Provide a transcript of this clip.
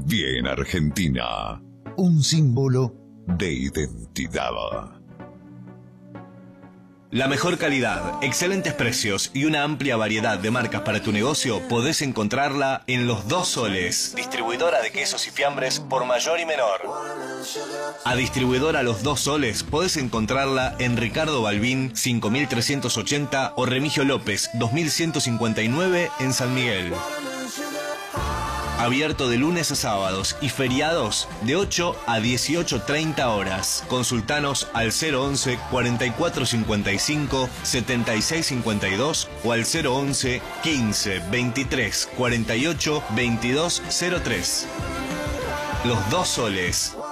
Bien Argentina, un símbolo de identidad. La mejor calidad, excelentes precios y una amplia variedad de marcas para tu negocio podés encontrarla en Los Dos Soles, distribuidora de quesos y fiambres por mayor y menor. A distribuidora Los Dos Soles podés encontrarla en Ricardo Balbín 5380 o Remigio López 2159 en San Miguel. Abierto de lunes a sábados y feriados de 8 a 18:30 horas. Consultanos al 011 4455 7652 o al 011 15 23 48 2203. Los Dos Soles.